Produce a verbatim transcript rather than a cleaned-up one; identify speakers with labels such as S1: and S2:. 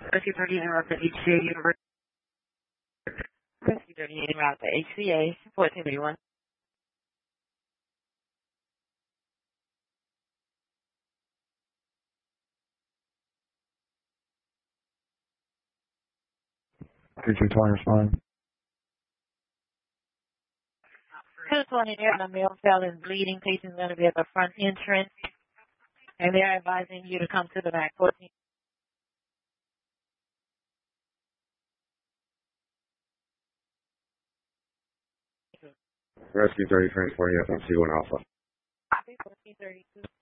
S1: Rescue thirty-eight route to H C A University. Rescue thirty-eight route to H C A fourteen eighty-one.
S2: two two twenty respond.
S1: two twenty there, the male cell is bleeding. Patient's going to be at the front entrance, and they're advising you to come to the back. fourteen.
S2: Rescue thirty, transport, yes, I'm C one Alpha.
S1: fourteen thirty-two.